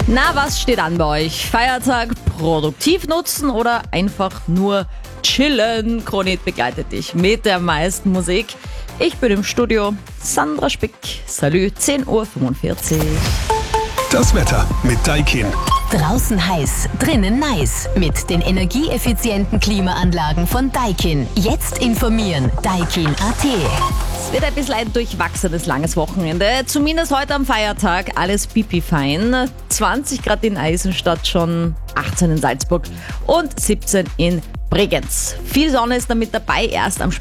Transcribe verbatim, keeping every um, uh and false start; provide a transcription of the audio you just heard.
Na, was steht an bei euch? Feiertag produktiv nutzen oder einfach nur chillen? Kronit begleitet dich mit der meisten Musik. Ich bin im Studio, Sandra Spick. Salü, zehn Uhr fünfundvierzig. Das Wetter mit Daikin. Draußen heiß, drinnen nice. Mit den energieeffizienten Klimaanlagen von Daikin. Jetzt informieren. Daikin Punkt a t. Es wird ein bisschen ein durchwachsenes langes Wochenende. Zumindest heute am Feiertag. Alles pipi-fein. zwanzig Grad in Eisenstadt schon, achtzehn in Salzburg und siebzehn in Bregenz. Viel Sonne ist damit dabei. Erst am